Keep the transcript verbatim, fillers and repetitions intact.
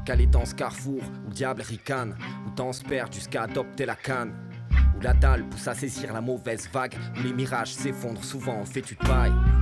calé dans ce carrefour où le diable ricane, où temps se perd jusqu'à adopter la canne, où la dalle pousse à saisir la mauvaise vague, où les mirages s'effondrent souvent en fétu de paille.